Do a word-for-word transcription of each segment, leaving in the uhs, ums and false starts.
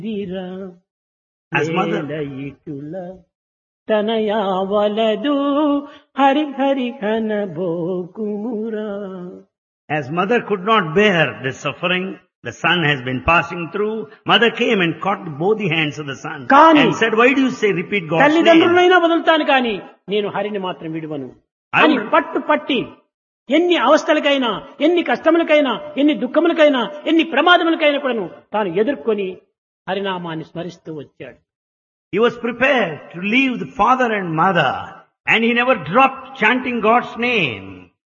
దిరా As mother, నేలయిటుల తనయావలదు Hari Hari కనబోకుమురా. as mother could not bear the suffering the son has been passing through, mother came and caught both the hands of the son Kani. and said, why do you say repeat God's name? తల్లిదండ్రులైనా వదులుతాను కానీ నేను హరిని మాత్రం విడువను I అని will- పట్టు పట్టి ఎన్ని అవస్థలకైనా ఎన్ని కష్టములకైనా ఎన్ని దుఃఖములకైనా ఎన్ని ప్రమాదములకైనా కూడాను తాను ఎదుర్కొని హరినామాన్ని స్మరిస్తూ వచ్చాడు. He was prepared to leave the father and mother, and he never dropped chanting God's name.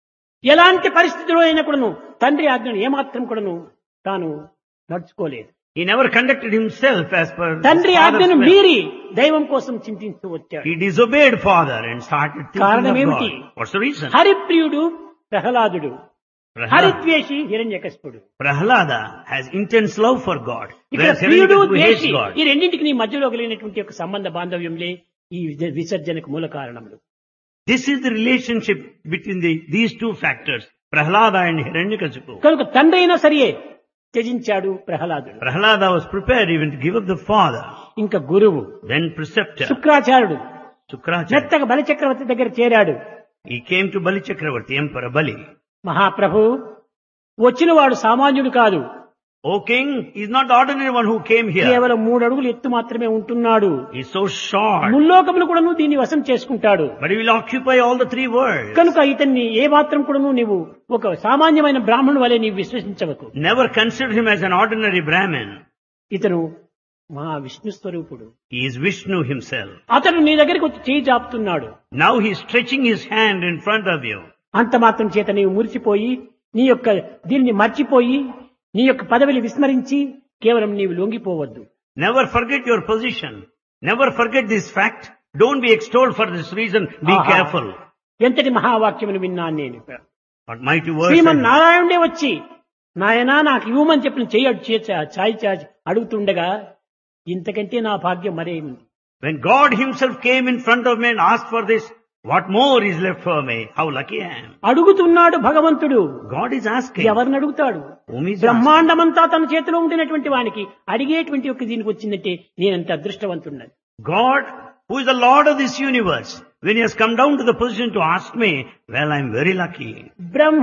ఎలాంటి పరిస్థితిలో అయినా కూడాను తండ్రి ఆజ్ఞను ఏమాత్రం కూడాను తాను నడుచుకోలేదు. He never conducted himself as per his తండ్రి father's ఆజ్ఞను will. మీరి దైవం కోసం చింతిస్తూ వచ్చాడు. He disobeyed father and started thinking కారణం of ఏమిటి? God. What's the reason? హరిప్రియుడు ప్రహ్లాదుడు, Prahlada, హరిద్వేషి హిరణ్యకశిపుడు. Prahlada has intense love for God, ఇక్కడ whereas ప్రియుడు Hiranyakashipu hates ద్వేషి God. ఈ రెండింటికి నీ మధ్యలో కలిగినటువంటి ఒక సంబంధ బాంధవ్యంలే ఈ విస- విసర్జనకు మూల కారణములు. This is the relationship between the, these two factors, Prahlada and Hiranyakashipu. కనుక తండ్రి అయినా సరియే త్యజించాడు ప్రహ్లాదుడు. Prahlada was prepared even to give up the father, ఇంకా గురువు then preceptor, శుక్రాచార్యుడు Sukracharya. మెత్తగా బలిచక్రవర్తి దగ్గర చేరాడు. He came to Bali Chakravarti, Emperor Bali. మహాప్రభు వచ్చిన వాడు సామాన్యుడు కాదు, O king, he's not the ordinary one who came here. కేవలం మూడు అడుగులు ఎత్తు మాత్రమే ఉంటున్నాడు. He's so short, ముల్లోకములు కూడాను దీన్ని వశం చేసుకుంటాడు. but he will occupy all the three worlds. కనుక ఇతన్ని ఏ మాత్రం కూడాను నీవు ఒక సామాన్యమైన బ్రాహ్మణుడు వలె నీవు విశ్వసించవకు. Never consider him as an ordinary Brahmin. ఇతను మహా విష్ణు స్వరూపుడు. He is Vishnu himself. అతను నీ దగ్గరికి వచ్చి చేయి జాపుతున్నాడు. Now he is stretching his hand in front of you. అంత మాత్రం చేత నీవు మురిసిపోయి నీ యొక్క దీన్ని మర్చిపోయి నీ యొక్క పదవిని విస్మరించి కేవలం నీవు లొంగిపోవద్దు. Never forget your position. Never forget this fact. Don't be extolled for this reason. Be ఆహా. careful. ఎంతటి మహావాక్యమును విన్నాను నేను. What mighty words. Shriman are- నారాయణుడే వచ్చి నాయనా నాకు ఇవ్వమని చెప్పిన చెయ్యడు చాయ్ చాచి అడుగుతుండగా ఇంతకంటే నా భాగ్యం మరేమి. When God himself came in front of me and asked for this, what more is left for me? How lucky I am. అడుగుతున్నాడు భగవంతుడు. God is asking. ఎవరిని అడుగుతాడు? Whom is asking? బ్రహ్మాండమంతా తన చేతిలో ఉండినటువంటి వానికి అడిగేటువంటి ఒక దీనికి వచ్చిందంటే నేనంత అదృష్టవంతున్నది. God, who is the Lord of this universe, when he has come down to the position to ask me, well, I am very lucky. Brahma